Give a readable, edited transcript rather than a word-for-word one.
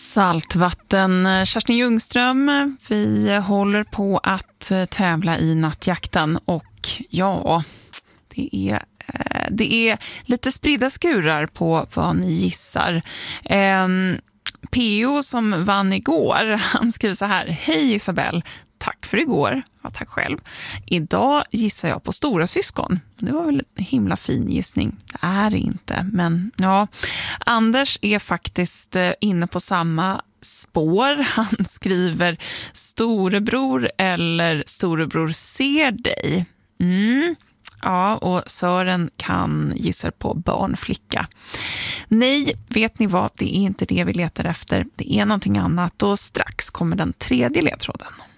Saltvatten, Kerstin Ljungström, vi håller på att tävla i nattjakten och ja, det är lite spridda skurar på vad ni gissar. P.O. som vann igår, han skriver så här: Hej Isabel, tack för igår. Ja, tack själv. Idag gissar jag på stora syskon. Det var väl en himla fin gissning. Det är det inte, men ja. Anders är faktiskt inne på samma spår. Han skriver storebror eller storebror ser dig. Ja, och Sören kan gissa på barnflicka. Nej, vet ni vad? Det är inte det vi letar efter. Det är någonting annat och strax kommer den tredje ledtråden.